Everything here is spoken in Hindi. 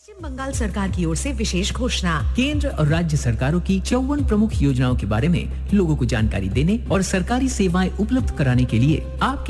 पश्चिम बंगाल सरकार की ओर से विशेष घोषणा। केंद्र और राज्य सरकारों की 54 प्रमुख योजनाओं के बारे में लोगों को जानकारी देने और सरकारी सेवाएं उपलब्ध कराने के लिए आपके